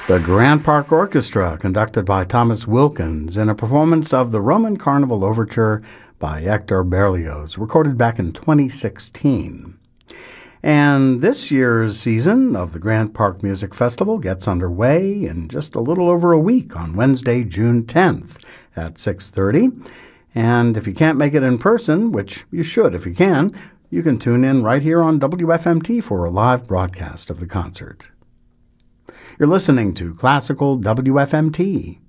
The Grant Park Orchestra, conducted by Thomas Wilkins, in a performance of the Roman Carnival Overture by Hector Berlioz, recorded back in 2016. And this year's season of the Grant Park Music Festival gets underway in just a little over a week on Wednesday, June 10th at 6:30. And if you can't make it in person, which you should if you can tune in right here on WFMT for a live broadcast of the concert. You're listening to Classical WFMT.